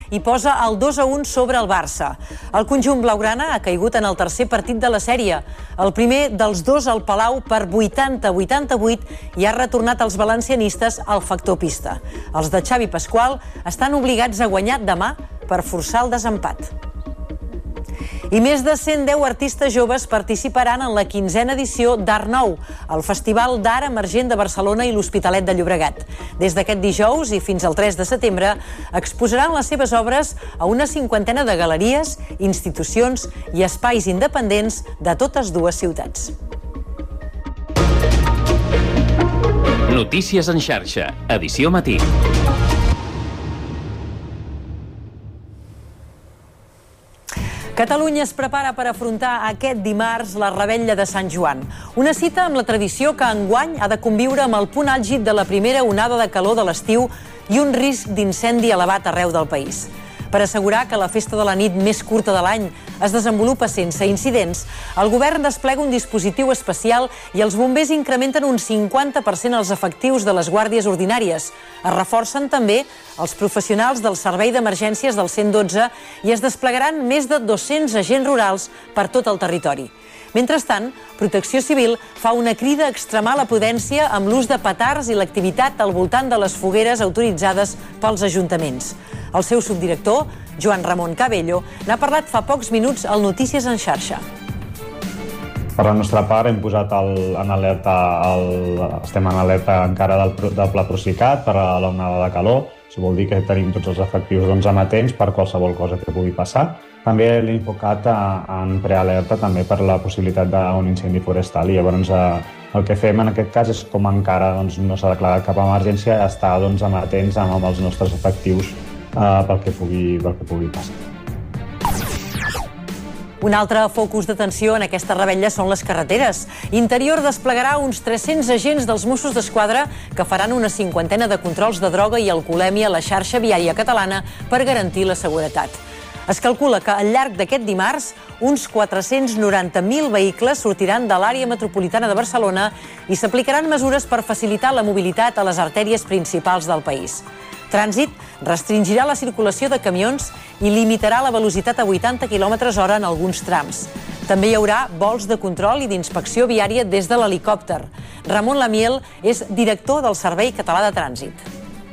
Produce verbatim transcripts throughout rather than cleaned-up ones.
i posa el dos a un sobre el Barça. El conjunt blaugrana ha caigut en el tercer partit de la sèrie. El primer dels dos al Palau per vuitanta a vuitanta-vuit i ha retornat als valencianistes al factor pista. Els de Xavi Pasqual estan obligats a guanyar demà per forçar el desempat. I més de cent deu artistes joves participaran en la quinzena edició d'Art Nou, el Festival d'Art Emergent de Barcelona i l'Hospitalet de Llobregat. Des d'aquest dijous i fins al tres de setembre exposaran les seves obres a una cinquantena de galeries, institucions i espais independents de totes dues ciutats. Notícies en xarxa, edició matí. Catalunya es prepara per afrontar aquest dimarts la revetlla de Sant Joan. Una cita amb la tradició que enguany ha de conviure amb el punt àlgid de la primera onada de calor de l'estiu i un risc d'incendi elevat arreu del país. Per assegurar que la festa de la nit més curta de l'any es desenvolupa sense incidents, el govern desplega un dispositiu especial i els bombers incrementen un cinquanta per cent els efectius de les guàrdies ordinàries. Es reforcen també els professionals del servei d'emergències del cent dotze i es desplegaran més de dos-cents agents rurals per tot el territori. Mentrestant, Protecció Civil fa una crida a extremar la prudència amb l'ús de petards i l'activitat al voltant de les fogueres autoritzades pels ajuntaments. El seu subdirector, Joan Ramon Cabello, n'ha parlat fa pocs minuts al Notícies en xarxa. Per la nostra part hem posat el, en alerta, el, estem en alerta encara del, del Pla Procicat per a l'onada de calor. Això vol dir que tenim tots els efectius doncs, amatents per qualsevol cosa que pugui passar. També l'he enfocat en prealerta també per la possibilitat d'un incendi forestal i llavors el que fem en aquest cas és com encara doncs, no s'ha declarat cap emergència, estar doncs, amatents amb els nostres efectius eh, pel que pugui, pel que pugui passar. Un altre focus d'atenció en aquesta revetlla són les carreteres. Interior desplegarà uns tres-cents agents dels Mossos d'Esquadra que faran una cinquantena de controls de droga i alcoholèmia a la xarxa viària catalana per garantir la seguretat. Es calcula que al llarg d'aquest dimarts uns quatre-cents noranta mil vehicles sortiran de l'àrea metropolitana de Barcelona i s'aplicaran mesures per facilitar la mobilitat a les artèries principals del país. Trànsit restringirà la circulació de camions i limitarà la velocitat a vuitanta quilòmetres hora en alguns trams. També hi haurà vols de control i d'inspecció viària des de l'helicòpter. Ramon Lamiel és director del Servei Català de Trànsit.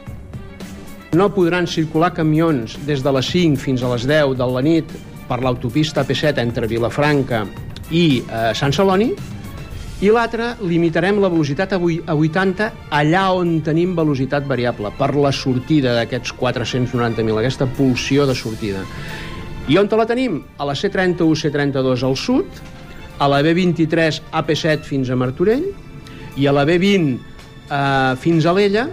No podran circular camions des de les cinc fins a les deu de la nit per l'autopista A P set entre Vilafranca i eh, Sant Celoni, i l'altre, limitarem la velocitat a vuitanta allà on tenim velocitat variable, per la sortida d'aquests quatre-cents noranta mil, aquesta pulsió de sortida. I on la tenim? A la C trenta-u, C trenta-dos al sud, a la B vint-i-tres, A P set fins a Martorell, i a la B vint eh, fins a Alella.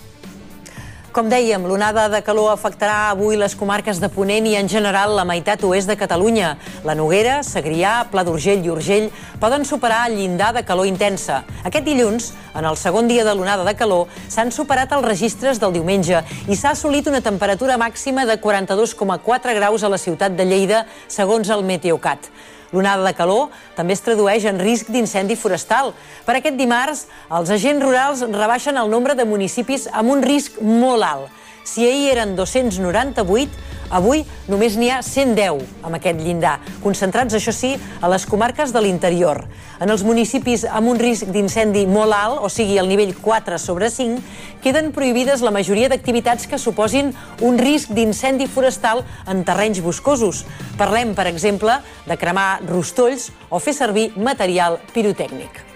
Com dèiem, l'onada de calor afectarà avui les comarques de Ponent i en general la meitat oest de Catalunya. La Noguera, Segrià, Pla d'Urgell i Urgell poden superar el llindar de calor intensa. Aquest dilluns, en el segon dia de l'onada de calor, s'han superat els registres del diumenge i s'ha assolit una temperatura màxima de quaranta-dos coma quatre graus a la ciutat de Lleida, segons el Meteocat. L'onada de calor també es tradueix en risc d'incendi forestal. Per aquest dimarts, els agents rurals rebaixen el nombre de municipis amb un risc molt alt. Si ahir eren dos-cents noranta-vuit, avui només n'hi ha cent deu amb aquest llindar, concentrats, això sí, a les comarques de l'interior. En els municipis amb un risc d'incendi molt alt, o sigui, el nivell quatre sobre cinc, queden prohibides la majoria d'activitats que suposin un risc d'incendi forestal en terrenys boscosos. Parlem, per exemple, de cremar rostolls o fer servir material pirotècnic.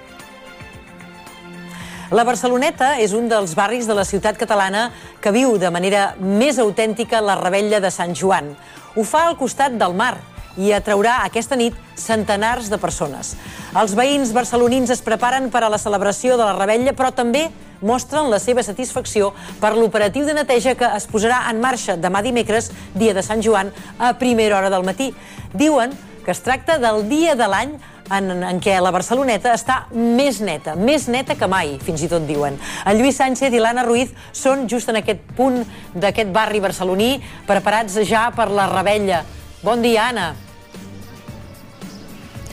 La Barceloneta és un dels barris de la ciutat catalana que viu de manera més autèntica la revetlla de Sant Joan. Ho fa al costat del mar i atraurà aquesta nit centenars de persones. Els veïns barcelonins es preparen per a la celebració de la revetlla, però també mostren la seva satisfacció per l'operatiu de neteja que es posarà en marxa demà dimecres, dia de Sant Joan, a primera hora del matí. Diuen que es tracta del dia de l'any En, en què la Barceloneta està més neta, més neta que mai, fins i tot diuen. En Lluís Sánchez i l'Anna Ruiz són just en aquest punt d'aquest barri barceloní, preparats ja per la revetlla. Bon dia, Anna.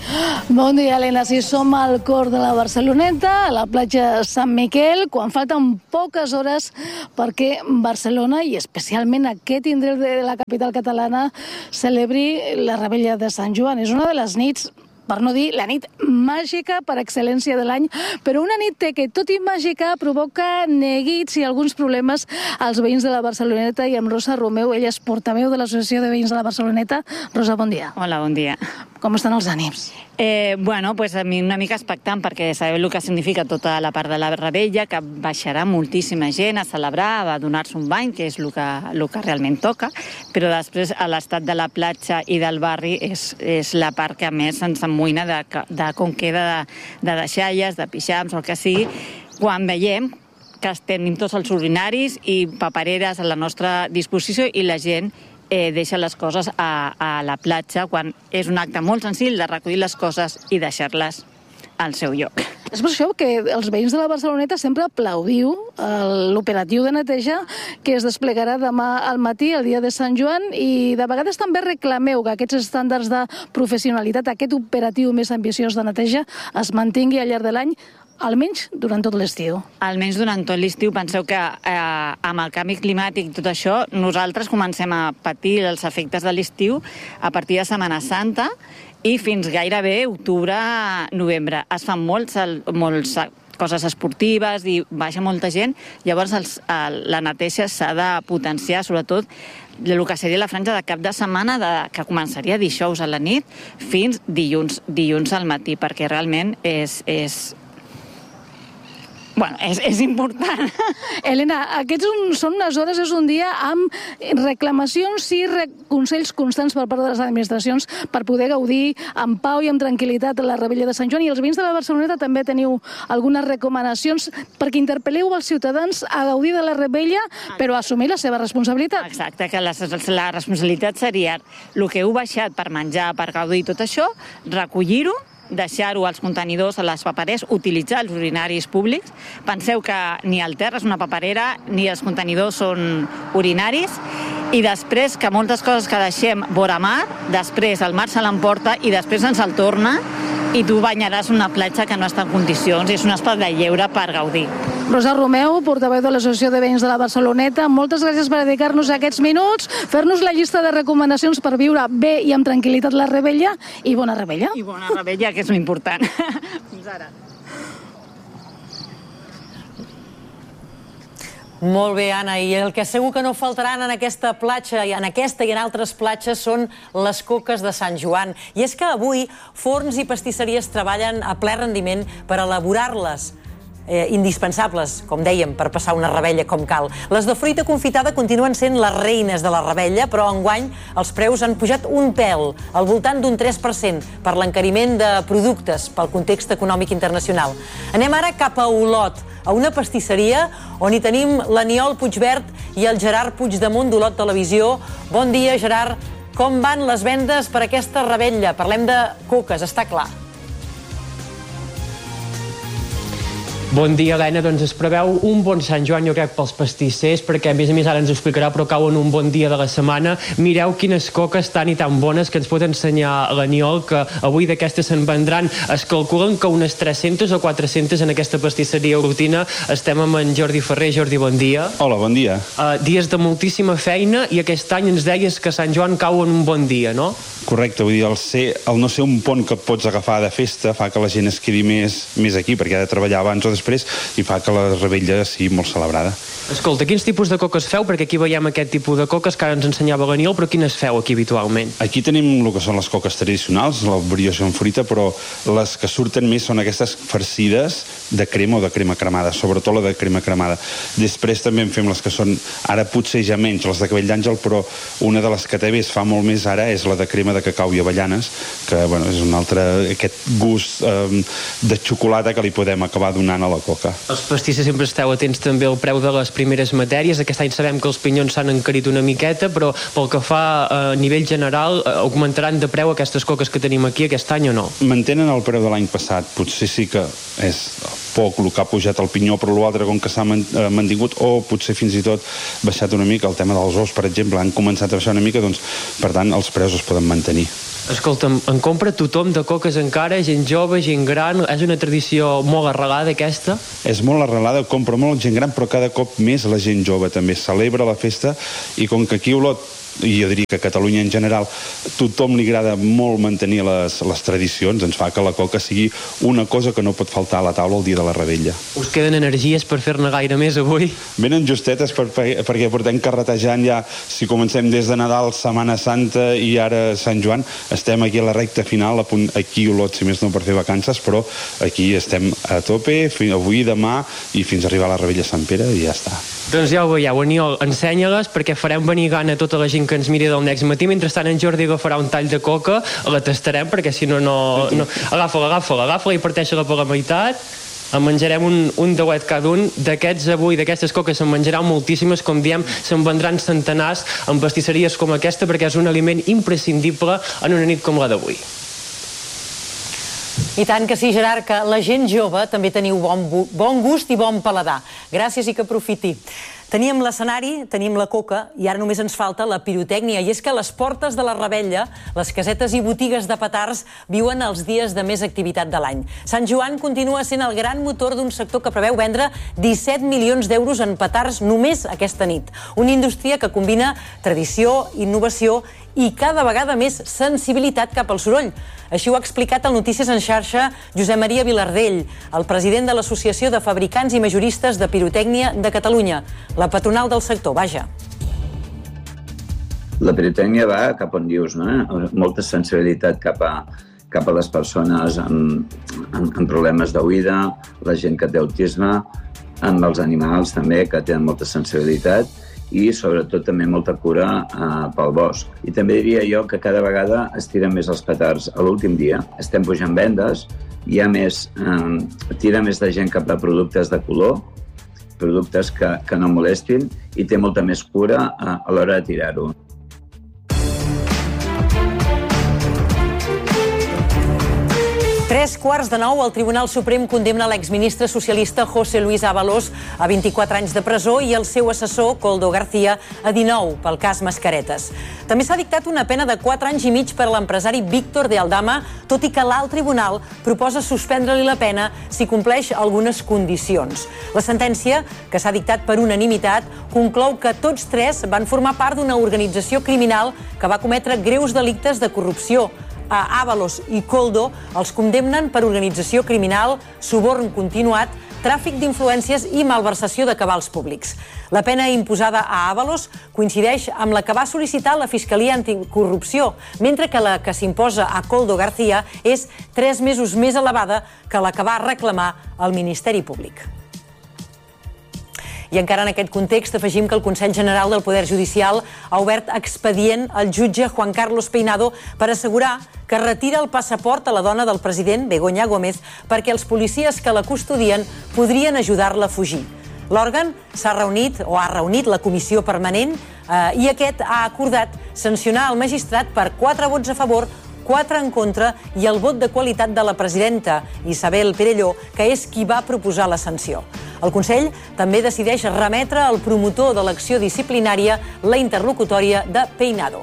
Bon dia, Helena. Si som al cor de la Barceloneta, a la platja Sant Miquel, quan falten poques hores perquè Barcelona, i especialment aquest indret de la capital catalana, celebri la Revetlla de Sant Joan. És una de les nits, per no dir la nit màgica per excel·lència de l'any, però una nit que, tot i màgica, provoca neguits i alguns problemes als veïns de la Barceloneta, i amb Rosa Romeu, ella és portaveu de l'Associació de Veïns de la Barceloneta. Rosa, bon dia. Hola, bon dia. Com estan els ànims? Eh, bueno, pues a mi una mica expectant, perquè sabeu el que significa tota la part de la Revetlla, que baixarà moltíssima gent a celebrar, a donar-se un bany, que és el que, el que realment toca, però després a l'estat de la platja i del barri és, és la part que més ens amoïna de, de com queda de, de deixalles, de pixams o el que sigui, quan veiem que tenim tots els urinaris i papereres a la nostra disposició i la gent Eh, deixa les coses a, a la platja, quan és un acte molt senzill de recollir les coses i deixar-les al seu lloc. És per això que els veïns de la Barceloneta sempre aplaudiu l'operatiu de neteja que es desplegarà demà al matí, el dia de Sant Joan, i de vegades també reclameu que aquests estàndards de professionalitat, aquest operatiu més ambiciós de neteja, es mantingui al llarg de l'any, almenys durant tot l'estiu. Almenys durant tot l'estiu. Penseu que eh, amb el canvi climàtic i tot això, nosaltres comencem a patir els efectes de l'estiu a partir de Setmana Santa i fins gairebé octubre, novembre. Es fan molts, molts coses esportives i baixa molta gent, llavors els, el, la neteja s'ha de potenciar, sobretot el que seria la franja de cap de setmana, de, que començaria dijous a la nit fins dilluns, dilluns al matí, perquè realment és... és Bueno, és, és important. Helena, aquests un, són unes hores, és un dia amb reclamacions i re, consells constants per part de les administracions per poder gaudir amb pau i amb tranquil·litat la Revetlla de Sant Joan, i els veïns de la Barceloneta també teniu algunes recomanacions perquè interpel·leu els ciutadans a gaudir de la Revetlla, però a assumir la seva responsabilitat. Exacte, que la, la responsabilitat seria el que heu baixat per menjar, per gaudir tot això, recollir-ho, deixar-ho als contenidors, a les papereres, utilitzar els urinaris públics. Penseu que ni el terra és una paperera, ni els contenidors són urinaris, i després que moltes coses que deixem vora mar, després el mar se l'emporta i després ens el torna i tu banyaràs una platja que no està en condicions, i és un espai de lleure per gaudir. Rosa Romeu, portaveu de l'Associació de Veïns de la Barceloneta, moltes gràcies per dedicar-nos aquests minuts, fer-nos la llista de recomanacions per viure bé i amb tranquil·litat la Revetlla, i bona Revetlla. I bona Revetlla, que és l'important. Fins ara. Molt bé, Anna, i el que segur que no faltaran en aquesta platja, i en aquesta i en altres platges, són les coques de Sant Joan. I és que avui forns i pastisseries treballen a ple rendiment per elaborar-les. Eh, indispensables, com dèiem, per passar una revetlla com cal. Les de fruita confitada continuen sent les reines de la revetlla, però enguany els preus han pujat un pèl, al voltant d'un tres per cent, per l'encariment de productes pel context econòmic internacional. Anem ara cap a Olot, a una pastisseria on hi tenim l'Aniol Puigvert i el Gerard Puigdemont d'Olot Televisió. Bon dia, Gerard. Com van les vendes per aquesta revetlla? Parlem de coques, està clar. Bon dia, Helena. Doncs es preveu un bon Sant Joan, jo crec, pels pastissers, perquè a més a més ara ens ho explicarà, però cauen un bon dia de la setmana. Mireu quines coques tan i tan bones que ens pot ensenyar l'Aniol, que avui d'aquestes se'n vendran. Es calculen que unes tres-centes o quatre-centes en aquesta pastisseria orotina. Estem amb en Jordi Ferrer. Jordi, bon dia. Hola, bon dia. Uh, dies de moltíssima feina, i aquest any ens deies que Sant Joan cau en un bon dia, no? Correcte, vull dir, el, ser, el no ser un pont que pots agafar de festa fa que la gent es quedi més, més aquí, perquè ha de treballar abans o després, i fa que la revetlla sigui molt celebrada. Escolta, quins tipus de coques feu? Perquè aquí veiem aquest tipus de coques que ara ens ensenyava l'Aniol, però quines feu aquí habitualment? Aquí tenim el que són les coques tradicionals, la brioche en fruita, però les que surten més són aquestes farcides de crema o de crema cremada, sobretot la de crema cremada. Després també en fem les que són, ara potser ja menys, les de cabell d'àngel, però una de les que també es fa molt més ara és la de crema de cacau i avellanes, que bueno, és un altre, aquest gust eh, de xocolata que li podem acabar donant a la coca. Els pastissers sempre esteu atents també al preu de les primeres matèries. Aquest any sabem que els pinyons s'han encarit una miqueta, però pel que fa a nivell general, augmentaran de preu aquestes coques que tenim aquí aquest any o no? Mantenen el preu de l'any passat. Potser sí que és poc el que ha pujat el pinyó, però l'altre com que s'ha mantingut, o potser fins i tot baixat una mica. El tema dels ous, per exemple, han començat a baixar una mica, doncs per tant els preus es poden mantenir. Escolta'm, en compra tothom de coques encara, gent jove, gent gran, és una tradició molt arrelada aquesta? És molt arrelada, compra molt gent gran, però cada cop més la gent jove també celebra la festa, i com que aquí a Olot, i jo diria que a Catalunya en general, tothom li agrada molt mantenir les, les tradicions, ens fa que la coca sigui una cosa que no pot faltar a la taula el dia de la revetlla. Us queden energies per fer-ne gaire més avui? Venen justetes per, per, perquè portem carretejant ja, si comencem des de Nadal, Setmana Santa i ara Sant Joan, estem aquí a la recta final, a punt, aquí a Olot, si més no per fer vacances, però aquí estem a tope, avui, demà, i fins a arribar a la revetlla Sant Pere, i ja està. Doncs ja ho veieu, Aniol, ensenya-les perquè farem venir gana a tota la gent que ens miri del Next Matí. Mentrestant en Jordi agafarà un tall de coca, la tastarem perquè si no, no... no... Agafa-la, agafa-la, agafa-la i parteix-la per la meitat. En menjarem un, un deuet cada un. D'aquests avui, d'aquestes coques se'n menjaran moltíssimes, com diem, se'n vendran centenars en pastisseries com aquesta perquè és un aliment imprescindible en una nit com la d'avui. I tant que sí, Gerard, que la gent jove també teniu bon, bon gust i bon paladar. Gràcies i que aprofiti. Teníem l'escenari, tenim la coca i ara només ens falta la pirotècnia. I és que a les portes de la Revetlla, les casetes i botigues de petards viuen els dies de més activitat de l'any. Sant Joan continua sent el gran motor d'un sector que preveu vendre disset milions d'euros en petards només aquesta nit. Una indústria que combina tradició, innovació i cada vegada més sensibilitat cap al soroll. Així ho ha explicat al Notícies en xarxa Josep Maria Vilardell, el president de l'Associació de Fabricants i Majoristes de Pirotècnia de Catalunya, la patronal del sector, vaja. La pirotècnia va cap on dius, no? Molta sensibilitat cap a, cap a les persones amb, amb, amb problemes d'oïda, la gent que té autisme, amb els animals també, que tenen molta sensibilitat, i sobretot també molta cura eh, pel bosc. I també diria jo que cada vegada es tiren més els petards a l'últim dia. Estem pujant vendes, hi ha més, eh, tira més de gent cap a productes de color, productes que, que no molestin, i té molta més cura eh, a l'hora de tirar-ho. Tres quarts de nou, el Tribunal Suprem condemna l'exministre socialista José Luis Ábalos a vint-i-quatre anys de presó i el seu assessor, Koldo García, a dinou pel cas Mascaretes. També s'ha dictat una pena de quatre anys i mig per a l'empresari Víctor de Aldama, tot i que l'alt tribunal proposa suspendre-li la pena si compleix algunes condicions. La sentència, que s'ha dictat per unanimitat, conclou que tots tres van formar part d'una organització criminal que va cometre greus delictes de corrupció. A Ábalos i Koldo els condemnen per organització criminal, suborn continuat, tràfic d'influències i malversació de cabals públics. La pena imposada a Ábalos coincideix amb la que va sol·licitar la Fiscalia Anticorrupció, mentre que la que s'imposa a Koldo García és tres mesos més elevada que la que va reclamar el Ministeri Públic. I encara en aquest context afegim que el Consell General del Poder Judicial ha obert expedient al jutge Juan Carlos Peinado per assegurar que retira el passaport a la dona del president, Begoña Gómez, perquè els policies que la custodien podrien ajudar-la a fugir. L'òrgan s'ha reunit o ha reunit la comissió permanent eh, i aquest ha acordat sancionar el magistrat per quatre vots a favor, quatre en contra i el vot de qualitat de la presidenta, Isabel Perelló, que és qui va proposar la sanció. El Consell també decideix remetre al promotor de l'acció disciplinària la interlocutòria de Peinado.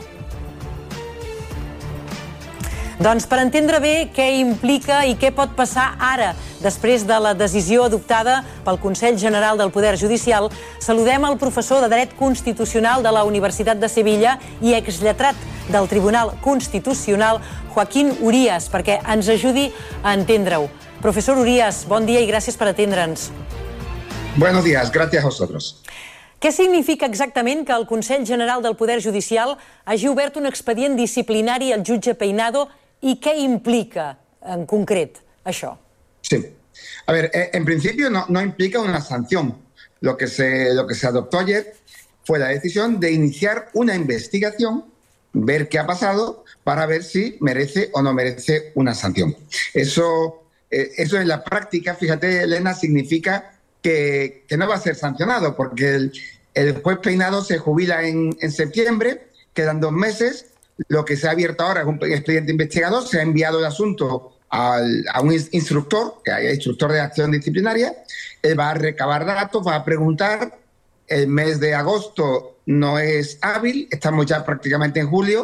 Doncs per entendre bé què implica i què pot passar ara, després de la decisió adoptada pel Consell General del Poder Judicial, saludem el professor de Dret Constitucional de la Universitat de Sevilla i exlletrat del Tribunal Constitucional, Joaquín Urías, perquè ens ajudi a entendre-ho. Professor Urías, bon dia i gràcies per atendre'ns. Buenos días, gracias a vosotros. Què significa exactament que el Consell General del Poder Judicial hagi obert un expedient disciplinari al jutge Peinado i què implica en concret això? Sí. A ver, en principio no, no implica una sanción. Lo que, se, lo que se adoptó ayer fue la decisión de iniciar una investigación, ver qué ha pasado para ver si merece o no merece una sanción. Eso, eh, eso en la práctica, fíjate, Elena, significa Que, que no va a ser sancionado, porque el, el juez Peinado se jubila en, en septiembre, quedan dos meses, lo que se ha abierto ahora es un expediente investigador, se ha enviado el asunto al, a un instructor, que es instructor de acción disciplinaria, él va a recabar datos, va a preguntar, el mes de agosto no es hábil, estamos ya prácticamente en julio,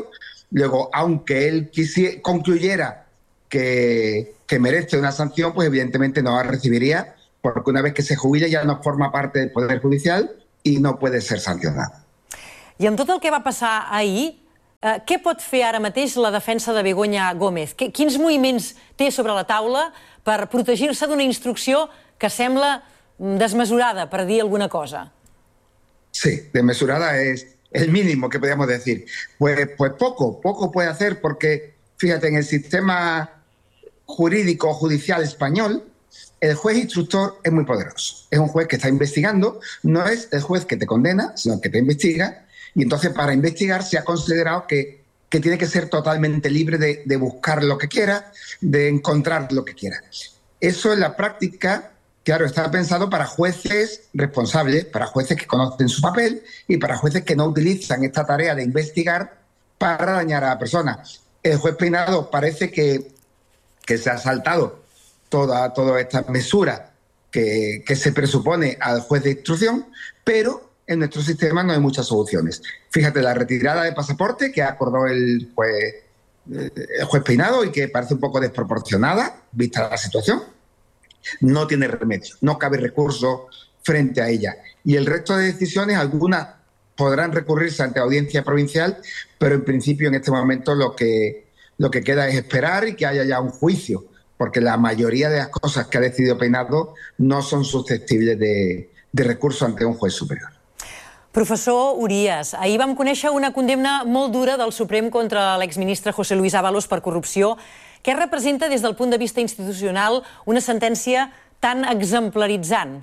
Luego, aunque él quisiera, concluyera que, que merece una sanción, pues evidentemente no la recibiría, porque una vez que se jubile ja no forma parte del Poder Judicial i no puede ser sancionado. I amb tot el que va passar ahir, eh, què pot fer ara mateix la defensa de Begoña Gómez? Quins moviments té sobre la taula per protegir-se d'una instrucció que sembla desmesurada, per dir alguna cosa? Sí, desmesurada es el mínimo que podríamos decir. Pues, pues poco, poco puede hacer porque, fíjate, en el sistema jurídico judicial español, el juez instructor es muy poderoso. Es un juez que está investigando, no es el juez que te condena, sino que te investiga, y entonces para investigar se ha considerado que, que tiene que ser totalmente libre de, de buscar lo que quiera, de encontrar lo que quiera. Eso en la práctica, claro, está pensado para jueces responsables, para jueces que conocen su papel y para jueces que no utilizan esta tarea de investigar para dañar a la persona. El juez Peinado parece que, que se ha saltado toda, toda esta mesura que, que se presupone al juez de instrucción, pero en nuestro sistema no hay muchas soluciones. Fíjate, la retirada de pasaporte que acordó el juez, el juez Peinado y que parece un poco desproporcionada, vista la situación, no tiene remedio, no cabe recurso frente a ella. Y el resto de decisiones, algunas podrán recurrirse ante audiencia provincial, pero en principio en este momento lo que, lo que queda es esperar y que haya ya un juicio, porque la mayoría de las cosas que ha decidido Peinado no son susceptibles de, de recurso ante un juez superior. Professor Urías, ahir vam conèixer una condemna molt dura del Suprem contra l'exministre José Luis Ábalos per corrupció. Què representa des del punt de vista institucional una sentència tan exemplaritzant?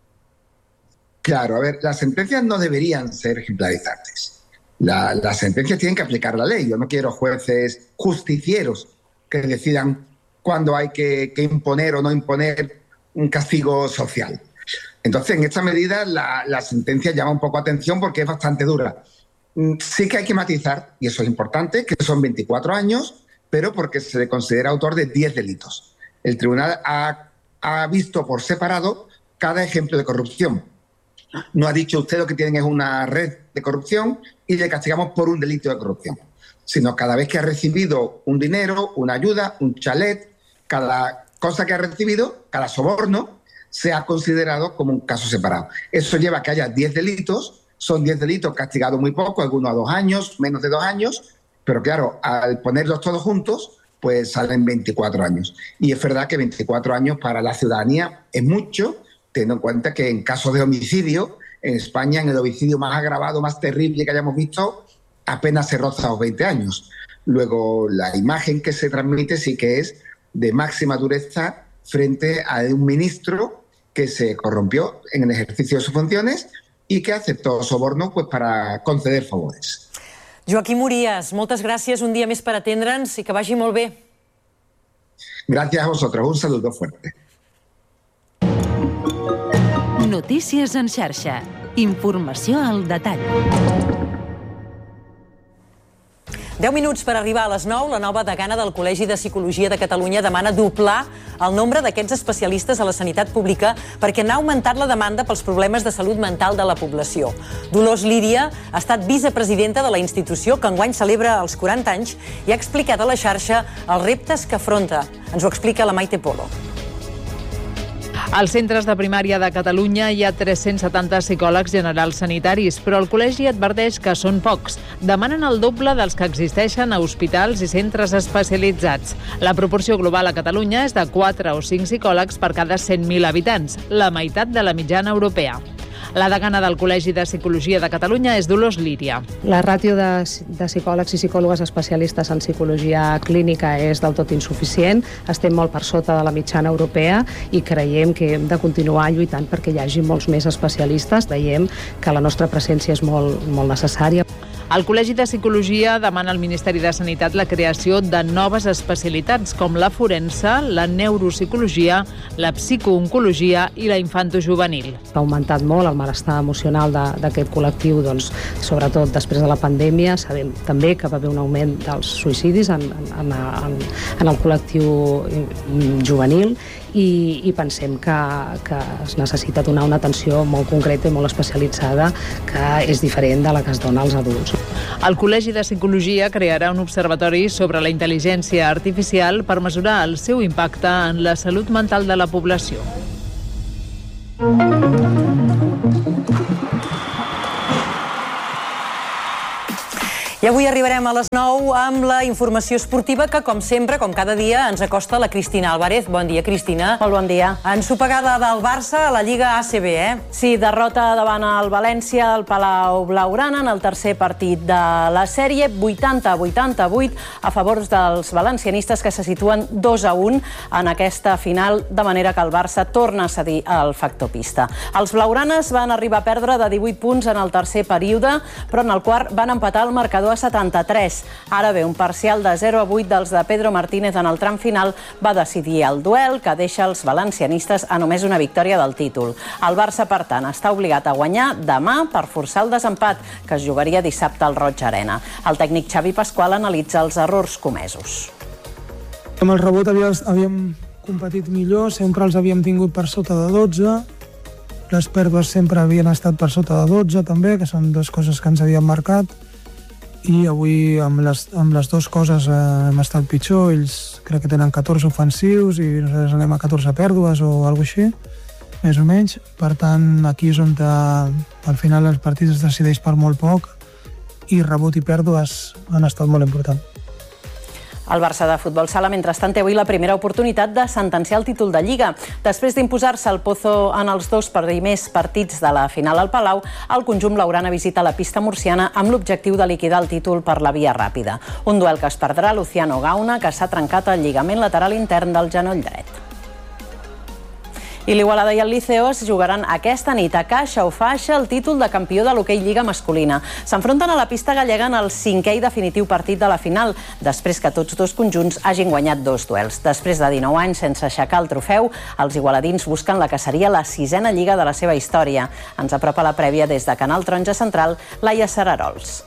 Claro, a ver, las sentencias no deberían ser ejemplarizantes. La, las sentencias tienen que aplicar la ley. Yo no quiero jueces justicieros que decidan cuándo hay que, que imponer o no imponer un castigo social. Entonces, en esta medida, la, la sentencia llama un poco atención porque es bastante dura. Sí que hay que matizar, y eso es importante, que son veinticuatro años, pero porque se le considera autor de diez delitos. El tribunal ha, ha visto por separado cada ejemplo de corrupción. No ha dicho usted lo que tienen es una red de corrupción y le castigamos por un delito de corrupción, sino cada vez que ha recibido un dinero, una ayuda, un chalet, cada cosa que ha recibido, cada soborno, se ha considerado como un caso separado. Eso lleva a que haya diez delitos, son diez delitos castigados muy poco, algunos a dos años, menos de dos años, pero claro, al ponerlos todos juntos, pues salen veinticuatro años. Y es verdad que veinticuatro años para la ciudadanía es mucho, teniendo en cuenta que en casos de homicidio, en España, en el homicidio más agravado, más terrible que hayamos visto, apenas se roza los veinte años. Luego, la imagen que se transmite sí que es de máxima dureza frente a un ministro que se corrompió en el ejercicio de sus funciones y que aceptó soborno pues, para conceder favores. Joaquim Urías, moltes gràcies un dia més per atendre'ns i que vagi molt bé. Gracias a vosotros, un saludo fuerte. Notícies en xarxa. Informació al detall. deu minuts per arribar a les nou, la nova degana del Col·legi de Psicologia de Catalunya demana doblar el nombre d'aquests especialistes a la sanitat pública perquè n'ha augmentat la demanda pels problemes de salut mental de la població. Dolors Lídia ha estat vicepresidenta de la institució que enguany celebra els quaranta anys i ha explicat a la xarxa els reptes que afronta. Ens ho explica la Maite Polo. Als centres de primària de Catalunya hi ha tres-cents setanta psicòlegs generals sanitaris, però el col·legi adverteix que són pocs. Demanen el doble dels que existeixen a hospitals i centres especialitzats. La proporció global a Catalunya és de quatre o cinc psicòlegs per cada cent mil habitants, la meitat de la mitjana europea. La degana del Col·legi de Psicologia de Catalunya és Dolors Lídia. La ràtio de, de psicòlegs i psicòlogues especialistes en psicologia clínica és del tot insuficient, estem molt per sota de la mitjana europea i creiem que hem de continuar lluitant perquè hi hagi molts més especialistes. Veiem que la nostra presència és molt, molt necessària. El Col·legi de Psicologia demana al Ministeri de Sanitat la creació de noves especialitats com la forense, la neuropsicologia, la psicooncologia i la infantojuvenil. Ha augmentat molt el malestar emocional d'aquest col·lectiu, doncs, sobretot després de la pandèmia. Sabem també que va haver un augment dels suïcidis en, en, en, en el col·lectiu juvenil i, i pensem que, que es necessita donar una atenció molt concreta i molt especialitzada que és diferent de la que es dona als adults. El Col·legi de Psicologia crearà un observatori sobre la intel·ligència artificial per mesurar el seu impacte en la salut mental de la població. I avui arribarem a les nou amb la informació esportiva que, com sempre, com cada dia, ens acosta la Cristina Álvarez. Bon dia, Cristina. Molt bon dia. Ensopegada del Barça a la Lliga A C B, eh? Sí, derrota davant el València al Palau Blaugrana en el tercer partit de la sèrie, vuitanta a vuitanta-vuit a favor dels valencianistes, que se situen dos a un en aquesta final, de manera que el Barça torna a cedir el factor pista. Els blaugranes van arribar a perdre de divuit punts en el tercer període, però en el quart van empatar el marcador a setanta-tres. Ara bé, un parcial de zero a vuit dels de Pedro Martínez en el tram final va decidir el duel, que deixa els valencianistes a només una victòria del títol. El Barça, per tant, està obligat a guanyar demà per forçar el desempat, que es jugaria dissabte al Roig Arena. El tècnic Xavi Pasqual analitza els errors comesos. Amb el rebot havíem competit millor, sempre els havíem tingut per sota de dotze, les pèrdues sempre havien estat per sota de dotze també, que són dues coses que ens havien marcat, i avui amb les, amb les dues coses eh, hem estat pitjor. Ells crec que tenen catorze ofensius i nosaltres anem a catorze pèrdues o alguna cosa així, més o menys. Per tant, aquí és on te, al final els partits es decideix per molt poc i rebot i pèrdues han estat molt importants. El Barça de futbol sala, mentrestant, té avui la primera oportunitat de sentenciar el títol de Lliga. Després d'imposar-se el Pozo en els dos primers partits de la final al Palau, el conjunt blaugrana visita la pista murciana amb l'objectiu de liquidar el títol per la via ràpida. Un duel que es perdrà Luciano Gauna, que s'ha trencat el lligament lateral intern del genoll dret. I l'Igualada i el Liceo es jugaran aquesta nit a caixa o faixa el títol de campió de l'hoquei Lliga masculina. S'enfronten a la pista gallega en el cinquè i definitiu partit de la final, després que tots dos conjunts hagin guanyat dos duels. Després de dinou anys sense aixecar el trofeu, els igualadins busquen la que seria la sisena Lliga de la seva història. Ens apropa la prèvia des de Canal Taronja Central, Laia Sararols.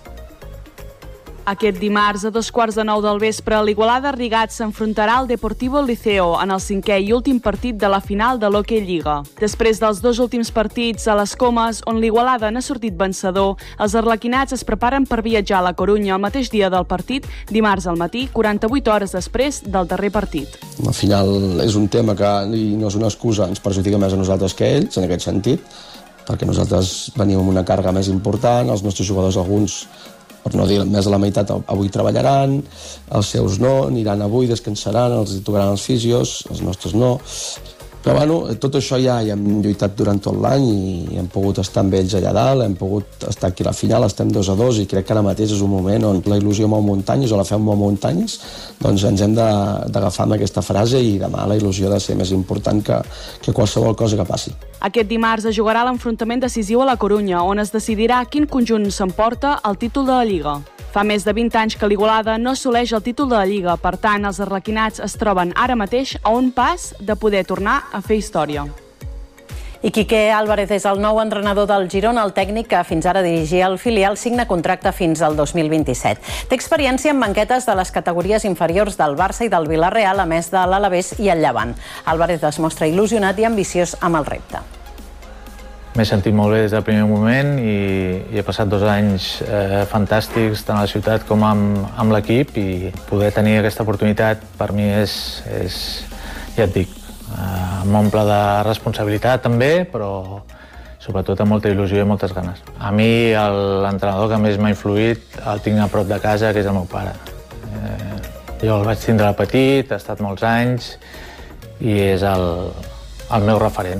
Aquest dimarts, a dos quarts de nou del vespre, l'Igualada Rigat s'enfrontarà al Deportivo Liceo en el cinquè i últim partit de la final de l'Hockey Lliga. Després dels dos últims partits a les Comes, on l'Igualada n'ha sortit vencedor, els arlequinats es preparen per viatjar a la Corunya el mateix dia del partit, dimarts al matí, quaranta-vuit hores després del darrer partit. Al final és un tema que, i no és una excusa, ens perjudica més a nosaltres que a ells, en aquest sentit, perquè nosaltres venim amb una càrrega més important, els nostres jugadors, alguns, per no dir més de la meitat, avui treballaran, els seus no, aniran avui, descansaran, els tocaran els fisios, els nostres no. Però bueno, tot això ja hi hem lluitat durant tot l'any i hem pogut estar amb ells allà dalt, hem pogut estar aquí a la final, estem dos a dos i crec que ara mateix és un moment on la il·lusió mou muntanyes o la fem mou muntanyes, doncs ens hem d'agafar amb aquesta frase i demà la il·lusió ha de ser més important que, que qualsevol cosa que passi. Aquest dimarts es jugarà l'enfrontament decisiu a la Corunya, on es decidirà quin conjunt s'emporta el títol de la Lliga. Fa més de vint anys que l'Igualada no assoleix el títol de la Lliga, per tant, els arlequinats es troben ara mateix a un pas de poder tornar a fer història. I Quique Álvarez és el nou entrenador del Girona, el tècnic que fins ara dirigia el filial, signa contracte fins al dos mil vint-i-set. Té experiència en banquetes de les categories inferiors del Barça i del Villarreal, a més de l'Alavés i el Llevant. Álvarez es mostra il·lusionat i ambiciós amb el repte. M'he sentit molt bé des del primer moment i, i he passat dos anys eh, fantàstics tant a la ciutat com amb, amb l'equip, i poder tenir aquesta oportunitat per mi és, és ja et dic, eh, m'omple de responsabilitat també, però sobretot amb molta il·lusió i moltes ganes. A mi l'entrenador que més m'ha influït el tinc a prop de casa, que és el meu pare. Eh, jo el vaig tindre de petit, ha estat molts anys i és el, el meu referent.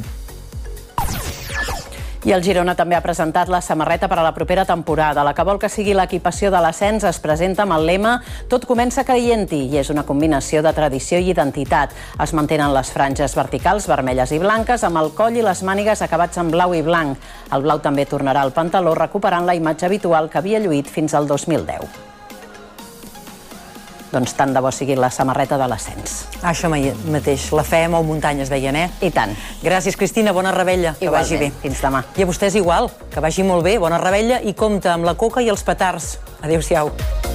I el Girona també ha presentat la samarreta per a la propera temporada. La que vol que sigui l'equipació de l'ascens es presenta amb el lema «Tot comença caient-hi» i és una combinació de tradició i identitat. Es mantenen les franges verticals vermelles i blanques amb el coll i les mànigues acabats en blau i blanc. El blau també tornarà al pantaló, recuperant la imatge habitual que havia lluït fins al dos mil deu. Doncs tant de bo sigui la samarreta de l'ascens. Això mateix, la fe mou muntanyes, deien, eh? I tant. Gràcies, Cristina, bona revetlla, que vagi bé. Fins demà. I a vostès igual, que vagi molt bé, bona revetlla i compte amb la coca i els petards. Adéu-siau.